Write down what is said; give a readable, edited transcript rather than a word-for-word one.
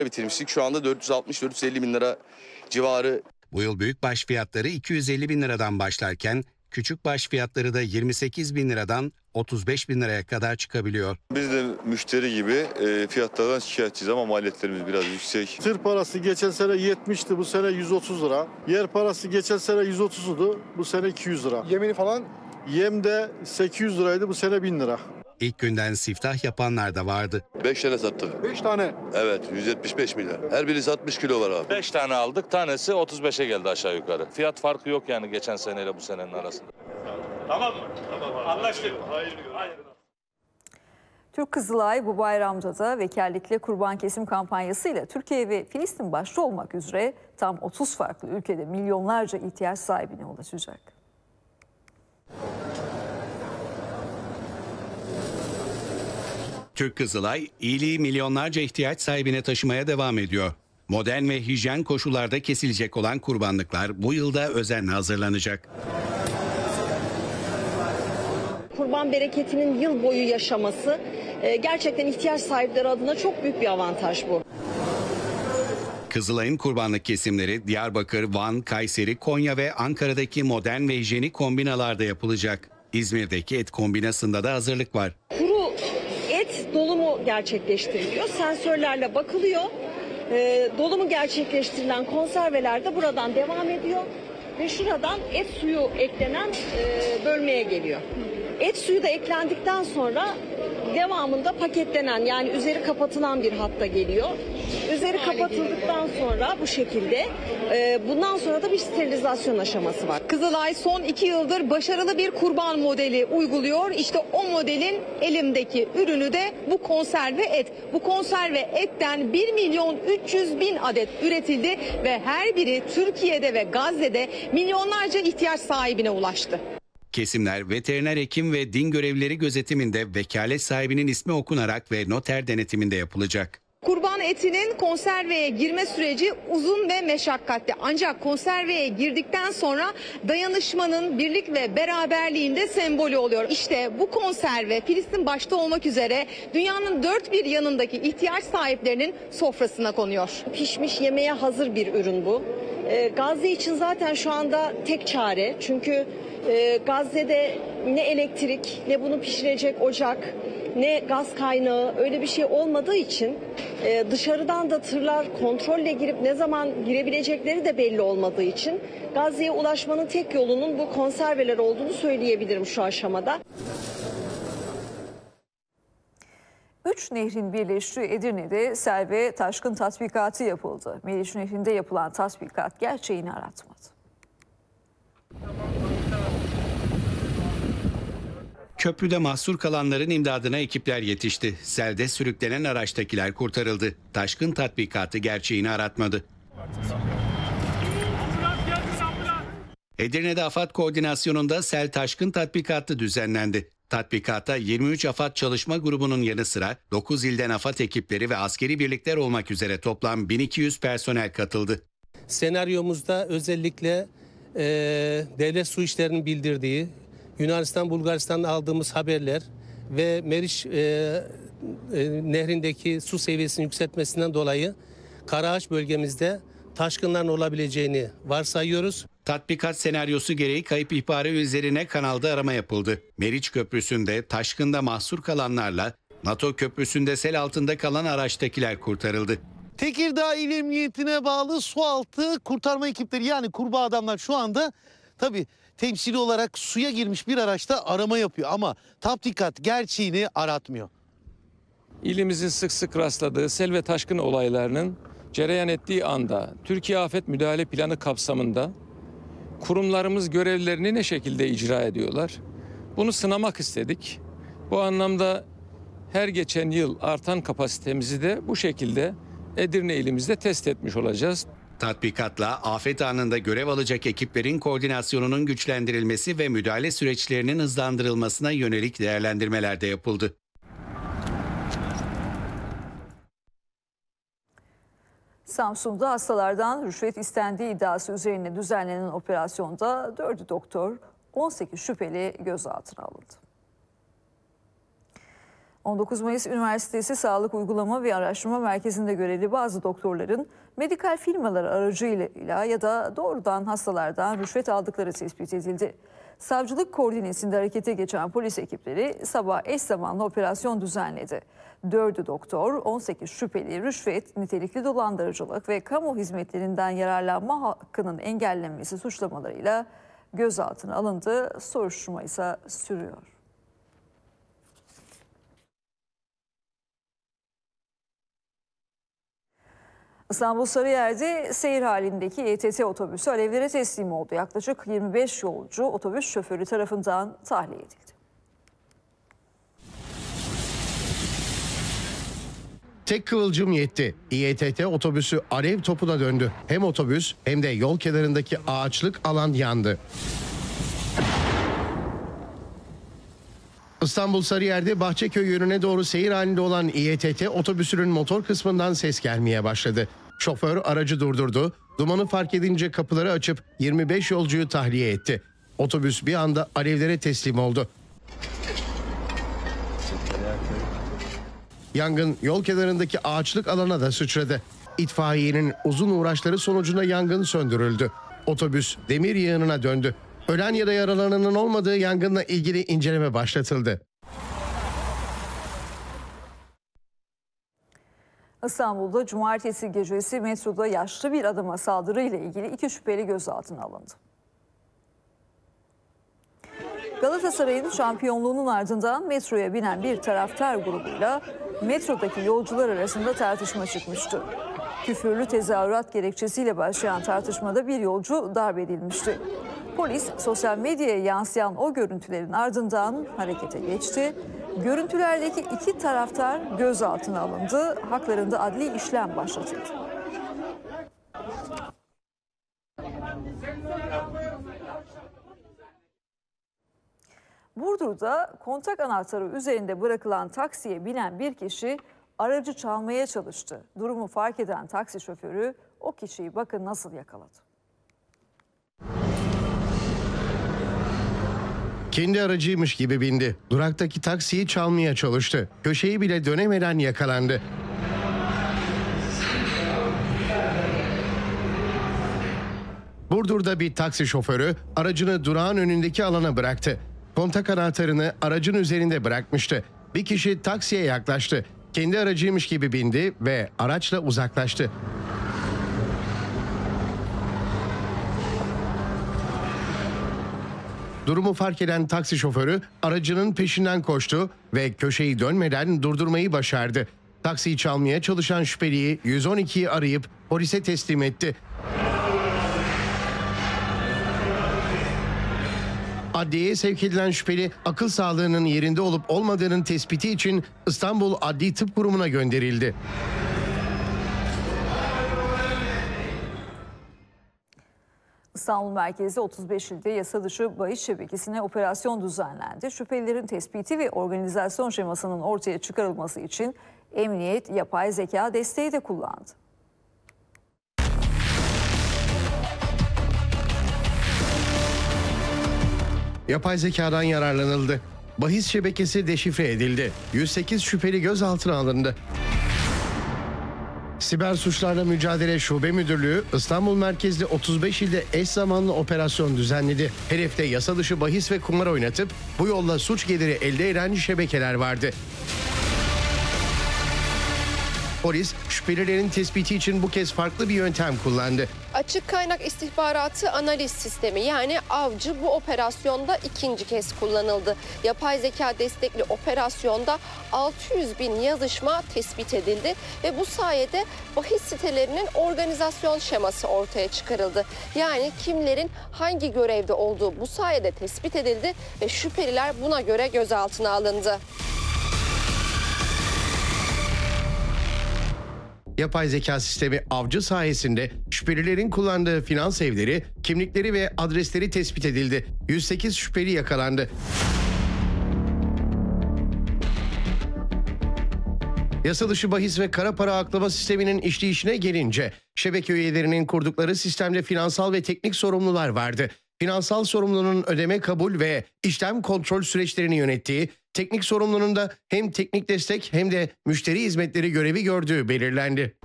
bitirmiştik. Şu anda 460-450 bin lira civarı. Bu yıl büyükbaş fiyatları 250 bin liradan başlarken küçükbaş fiyatları da 28 bin liradan 35 bin liraya kadar çıkabiliyor. Biz de müşteri gibi fiyatlardan şikayetçiyiz ama maliyetlerimiz biraz yüksek. Tır parası geçen sene 70'ti, bu sene 130 lira. Yer parası geçen sene 130'du, bu sene 200 lira. Yemini falan? Yem de 800 liraydı, bu sene 1000 lira. İlk günden siftah yapanlar da vardı. 5 tane sattık. 5 tane. Evet, 175 milyar. Her biri 60 kilo var abi. 5 tane aldık, tanesi 35'e geldi aşağı yukarı. Fiyat farkı yok yani geçen seneyle bu senenin arasında. Tamam mı? Tamam abi. Anlaştık. Hayır. Türk Kızılay bu bayramda da vekaletli kurban kesim kampanyasıyla Türkiye ve Filistin başta olmak üzere tam 30 farklı ülkede milyonlarca ihtiyaç sahibine ulaşacak. Türk Kızılay, iyiliği milyonlarca ihtiyaç sahibine taşımaya devam ediyor. Modern ve hijyen koşullarda kesilecek olan kurbanlıklar bu yılda özenle hazırlanacak. Kurban bereketinin yıl boyu yaşaması gerçekten ihtiyaç sahipleri adına çok büyük bir avantaj bu. Kızılay'ın kurbanlık kesimleri Diyarbakır, Van, Kayseri, Konya ve Ankara'daki modern ve hijyenik kombinalarda yapılacak. İzmir'deki et kombinasında da hazırlık var. Kuru et dolumu gerçekleştiriliyor. Sensörlerle bakılıyor. Dolumu gerçekleştirilen konserveler de buradan devam ediyor. Ve şuradan et suyu eklenen bölmeye geliyor. Et suyu da eklendikten sonra devamında paketlenen, yani üzeri kapatılan bir hatta geliyor. Üzeri kapatıldıktan sonra bu şekilde bundan sonra da bir sterilizasyon aşaması var. Kızılay son 2 yıldır başarılı bir kurban modeli uyguluyor. İşte o modelin elimdeki ürünü de bu konserve et. Bu konserve etten 1.300.000 adet üretildi ve her biri Türkiye'de ve Gazze'de milyonlarca ihtiyaç sahibine ulaştı. Kesimler veteriner hekim ve din görevlileri gözetiminde vekalet sahibinin ismi okunarak ve noter denetiminde yapılacak. Kurban etinin konserveye girme süreci uzun ve meşakkatli. Ancak konserveye girdikten sonra dayanışmanın, birlik ve beraberliğin de sembolü oluyor. İşte bu konserve Filistin başta olmak üzere dünyanın dört bir yanındaki ihtiyaç sahiplerinin sofrasına konuyor. Pişmiş yemeğe hazır bir ürün bu. Gazze için zaten şu anda tek çare. Çünkü Gazze'de ne elektrik, ne bunu pişirecek ocak, ne gaz kaynağı, öyle bir şey olmadığı için dışarıdan da tırlar kontrolle girip ne zaman girebilecekleri de belli olmadığı için Gazze'ye ulaşmanın tek yolunun bu konserveler olduğunu söyleyebilirim şu aşamada. 3 nehrin birleştiği Edirne'de sel ve taşkın tatbikatı yapıldı. Meriç Nehri'nde yapılan tatbikat gerçeğini aratmadı. Köprüde mahsur kalanların imdadına ekipler yetişti. Selde sürüklenen araçtakiler kurtarıldı. Taşkın tatbikatı gerçeğini aratmadı. Edirne'de AFAD koordinasyonunda sel taşkın tatbikatı düzenlendi. Tatbikata 23 AFAD çalışma grubunun yanı sıra 9 ilden AFAD ekipleri ve askeri birlikler olmak üzere toplam 1200 personel katıldı. Senaryomuzda özellikle devlet su işlerinin bildirdiği, Yunanistan, Bulgaristan'da aldığımız haberler ve Meriç nehrindeki su seviyesinin yükseltmesinden dolayı Karaağaç bölgemizde taşkınların olabileceğini varsayıyoruz. Tatbikat senaryosu gereği kayıp ihbarı üzerine kanalda arama yapıldı. Meriç Köprüsü'nde taşkında mahsur kalanlarla NATO Köprüsü'nde sel altında kalan araçtakiler kurtarıldı. Tekirdağ İl Emniyetine bağlı sualtı kurtarma ekipleri, yani kurbağa adamlar şu anda tabii temsili olarak suya girmiş bir araçta arama yapıyor ama tatbikat gerçeğini aratmıyor. İlimizin sık sık rastladığı sel ve taşkın olaylarının cereyan ettiği anda Türkiye Afet Müdahale Planı kapsamında kurumlarımız görevlerini ne şekilde icra ediyorlar? Bunu sınamak istedik. Bu anlamda her geçen yıl artan kapasitemizi de bu şekilde Edirne ilimizde test etmiş olacağız. Tatbikatla afet anında görev alacak ekiplerin koordinasyonunun güçlendirilmesi ve müdahale süreçlerinin hızlandırılmasına yönelik değerlendirmeler de yapıldı. Samsun'da hastalardan rüşvet istendiği iddiası üzerine düzenlenen operasyonda 4 doktor, 18 şüpheli gözaltına alındı. 19 Mayıs Üniversitesi Sağlık Uygulama ve Araştırma Merkezi'nde görevli bazı doktorların medikal firmalar aracıyla ya da doğrudan hastalardan rüşvet aldıkları tespit edildi. Savcılık koordinesinde harekete geçen polis ekipleri sabah eş zamanlı operasyon düzenledi. 4'ü doktor, 18 şüpheli rüşvet, nitelikli dolandırıcılık ve kamu hizmetlerinden yararlanma hakkının engellenmesi suçlamalarıyla gözaltına alındı. Soruşturma ise sürüyor. İstanbul Sarıyer'de seyir halindeki İETT otobüsü alevlere teslim oldu. Yaklaşık 25 yolcu otobüs şoförü tarafından tahliye edildi. Tek kıvılcım yetti. İETT otobüsü alev topuna döndü. Hem otobüs hem de yol kenarındaki ağaçlık alan yandı. İstanbul Sarıyer'de Bahçeköy yönüne doğru seyir halinde olan İETT otobüsünün motor kısmından ses gelmeye başladı. Şoför aracı durdurdu. Dumanı fark edince kapıları açıp 25 yolcuyu tahliye etti. Otobüs bir anda alevlere teslim oldu. Yangın yol kenarındaki ağaçlık alana da sıçradı. İtfaiyenin uzun uğraşları sonucunda yangın söndürüldü. Otobüs demir yığınına döndü. Ölen ya da yaralananın olmadığı yangınla ilgili inceleme başlatıldı. İstanbul'da cumartesi gecesi metroda yaşlı bir adama saldırıyla ilgili 2 şüpheli gözaltına alındı. Galatasaray'ın şampiyonluğunun ardından metroya binen bir taraftar grubuyla metrodaki yolcular arasında tartışma çıkmıştı. Küfürlü tezahürat gerekçesiyle başlayan tartışmada bir yolcu darp edilmişti. Polis sosyal medyaya yansıyan o görüntülerin ardından harekete geçti. Görüntülerdeki 2 taraftar gözaltına alındı. Haklarında adli işlem başlatıldı. Burdur'da kontak anahtarı üzerinde bırakılan taksiye binen bir kişi aracı çalmaya çalıştı. Durumu fark eden taksi şoförü o kişiyi bakın nasıl yakaladı. Kendi aracıymış gibi bindi. Duraktaki taksiyi çalmaya çalıştı. Köşeyi bile dönemeden yakalandı. Burdur'da bir taksi şoförü aracını durağın önündeki alana bıraktı. Kontak anahtarını aracın üzerinde bırakmıştı. Bir kişi taksiye yaklaştı. Kendi aracıymış gibi bindi ve araçla uzaklaştı. Durumu fark eden taksi şoförü aracının peşinden koştu ve köşeyi dönmeden durdurmayı başardı. Taksiyi çalmaya çalışan şüpheliyi 112'yi arayıp polise teslim etti. Adliyeye sevk edilen şüpheli akıl sağlığının yerinde olup olmadığının tespiti için İstanbul Adli Tıp Kurumu'na gönderildi. İstanbul merkezli 35 ilde yasa dışı bahis şebekesine operasyon düzenlendi. Şüphelilerin tespiti ve organizasyon şemasının ortaya çıkarılması için emniyet yapay zeka desteği de kullandı. Yapay zekadan yararlanıldı. Bahis şebekesi deşifre edildi. 108 şüpheli gözaltına alındı. Siber Suçlarla Mücadele Şube Müdürlüğü İstanbul merkezli 35 ilde eş zamanlı operasyon düzenledi. Hedefte yasa dışı bahis ve kumar oynatıp bu yolla suç geliri elde eden şebekeler vardı. Polis şüphelilerin tespiti için bu kez farklı bir yöntem kullandı. Açık kaynak istihbaratı analiz sistemi yani Avcı bu operasyonda 2. kez kullanıldı. Yapay zeka destekli operasyonda 600 bin yazışma tespit edildi ve bu sayede bahis sitelerinin organizasyon şeması ortaya çıkarıldı. Yani kimlerin hangi görevde olduğu bu sayede tespit edildi ve şüpheliler buna göre gözaltına alındı. Yapay zeka sistemi Avcı sayesinde şüphelilerin kullandığı finans evleri, kimlikleri ve adresleri tespit edildi. 108 şüpheli yakalandı. Yasa dışı bahis ve kara para aklama sisteminin işleyişine gelince şebeke üyelerinin kurdukları sistemde finansal ve teknik sorumlular vardı. Finansal sorumlunun ödeme kabul ve işlem kontrol süreçlerini yönettiği, Teknik sorumlunun da hem teknik destek hem de müşteri hizmetleri görevi gördüğü belirlendi.